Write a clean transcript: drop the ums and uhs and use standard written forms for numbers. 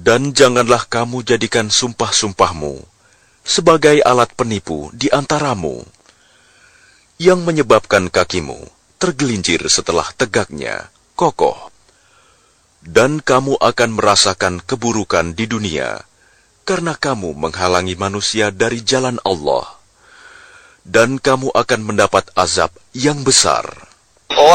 Dan janganlah kamu jadikan sumpah-sumpahmu sebagai alat penipu di antaramu, yang menyebabkan kakimu tergelincir setelah tegaknya kokoh. Dan kamu akan merasakan keburukan di dunia, karena kamu menghalangi manusia dari jalan Allah. Dan kamu akan mendapat azab yang besar.